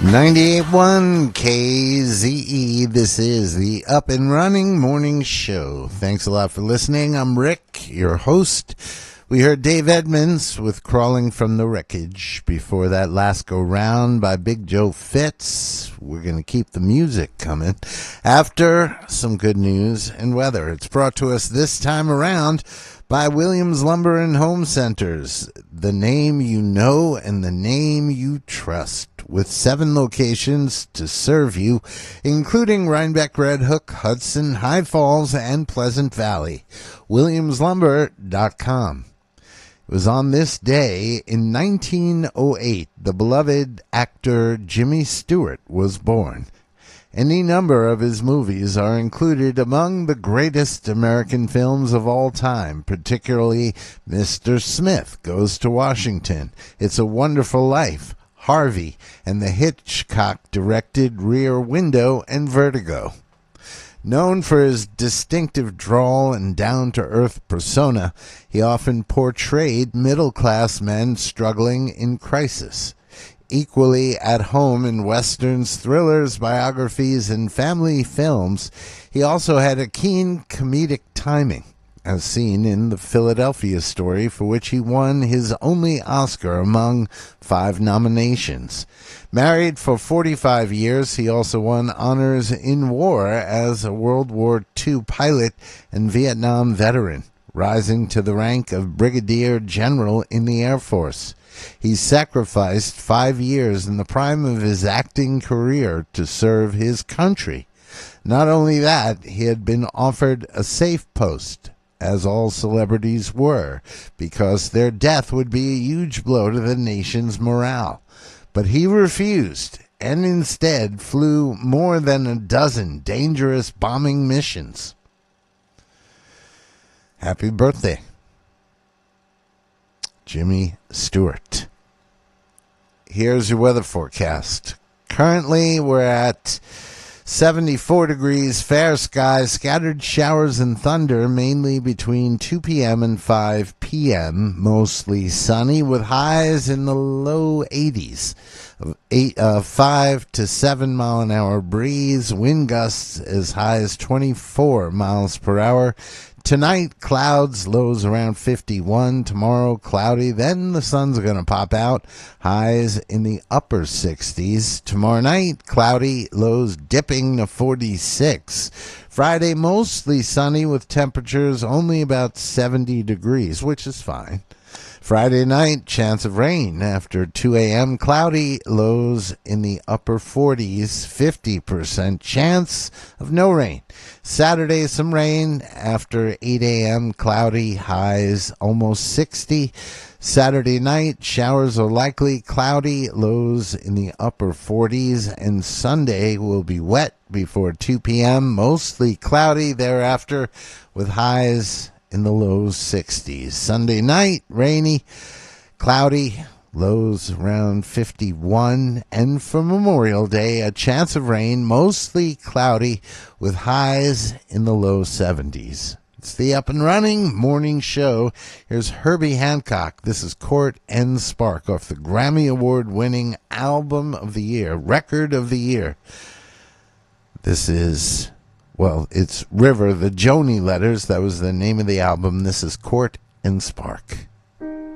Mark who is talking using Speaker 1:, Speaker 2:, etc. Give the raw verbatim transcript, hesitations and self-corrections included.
Speaker 1: ninety-eight point one K Z E. This is the Up and Running Morning Show. Thanks a lot for listening. I'm Rick, your host. We heard Dave Edmunds with Crawling from the Wreckage. Before that, Last Go Round by Big Joe Fitz. We're going to keep the music coming after some good news and weather. It's brought to us this time around by Williams Lumber and Home Centers, the name you know and the name you trust, with seven locations to serve you, including Rhinebeck, Red Hook, Hudson, High Falls, and Pleasant Valley. williams lumber dot com. It was on this day in nineteen oh eight the beloved actor Jimmy Stewart was born. Any number of his movies are included among the greatest American films of all time, particularly Mister Smith Goes to Washington, It's a Wonderful Life, Harvey, and the Hitchcock-directed Rear Window and Vertigo. Known for his distinctive drawl and down-to-earth persona, he often portrayed middle-class men struggling in crisis. Equally at home in westerns, thrillers, biographies, and family films, he also had a keen comedic timing, as seen in The Philadelphia Story, for which he won his only Oscar among five nominations. Married for forty-five years, he also won honors in war as a World War Two pilot and Vietnam veteran, rising to the rank of Brigadier General in the Air Force. He sacrificed five years in the prime of his acting career to serve his country. Not only that, he had been offered a safe post, as all celebrities were, because their death would be a huge blow to the nation's morale. But he refused, and instead flew more than a dozen dangerous bombing missions. Happy birthday, Jimmy Stewart. Here's your weather forecast. Currently, we're at seventy-four degrees, fair skies, scattered showers and thunder, mainly between two p.m. and five p.m. Mostly sunny with highs in the low eighties. Eight, uh, five to seven mile an hour breeze, wind gusts as high as twenty-four miles per hour. Tonight, clouds, lows around fifty-one. Tomorrow, cloudy. Then the sun's going to pop out. Highs in the upper sixties. Tomorrow night, cloudy, lows dipping to forty-six. Friday, mostly sunny with temperatures only about seventy degrees, which is fine. Friday night, chance of rain after two a.m. Cloudy, lows in the upper forties, fifty percent chance of no rain. Saturday, some rain after eight a.m. Cloudy, highs almost sixty. Saturday night, showers are likely, cloudy, lows in the upper forties. And Sunday will be wet before two p.m., mostly cloudy thereafter with highs in the low sixties. Sunday night, rainy, cloudy, lows around fifty-one. And for Memorial Day, a chance of rain, mostly cloudy, with highs in the low seventies. It's the Up and Running Morning Show. Here's Herbie Hancock. This is Court and Spark off the Grammy Award-winning Album of the Year, Record of the Year. This is... Well, it's River, the Joni Letters. That was the name of the album. This is Court and Spark.